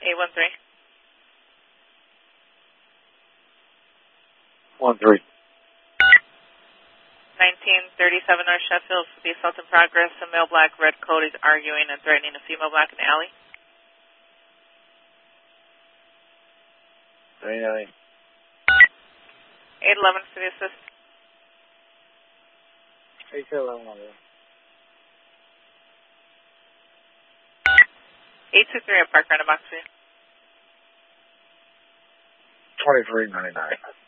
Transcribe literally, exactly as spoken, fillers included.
eight one three. one three. nineteen thirty-seven North Sheffield for the assault in progress. A male black red coat is arguing and threatening a female black in the alley. thirty-nine. eight eleven for the assist. eight eleven. eight two three, a park random box for you. twenty-three ninety-nine.